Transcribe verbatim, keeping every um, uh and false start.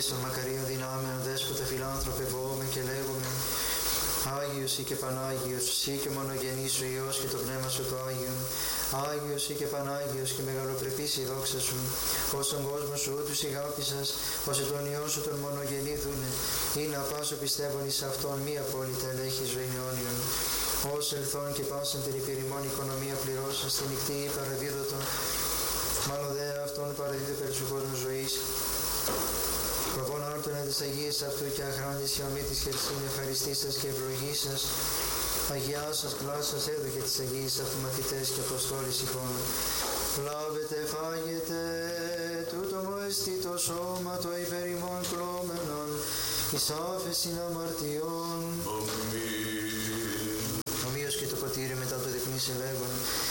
ελέησον μακαρίων δυνάμεων, δέσποτα φιλάνθρωπε, ευώμεν και λέγομεν. Άγιος ή και Πανάγιος, Συ και μονογενής ο Υιός και το Πνεύμα σου το Άγιον. Άγιος ή και Πανάγιος και μεγαλοπρεπής η δόξα σου. Ως τον κόσμο σου ούτους ηγάπησας, ως τον Υιό σου τον μονογενή δούνε. Ή να πάσω πιστεύων εις αυτόν μη απόλυτα ελέγχει ζωήν αιώνιον. Ως ελθόν και πάσαν την υπηρημόν οικονομία πληρώσαν στην νυχτή ή παραδίδωτο. Μάλλον δε αυτόν παραδίδω περί σου κόσμου ζωής. Προπών άρτων εν τες Αγίες αυτού και αχράντης και ομήτης χερσήν ευχαριστήσας και ευλογήσας. Αγιάσας, κλάσας, έδωχε τις Αγίες αυτού μαθητές και αποστόλης εικόνα. Λάβετε, φάγετε, τούτο μου εστί το σώμα το υπερ ημών κλώμενον, εις άφεσιν αμαρτιών. Αμήν. Ομοίως και το ποτήρι μετά το δεικνύσε λέγον,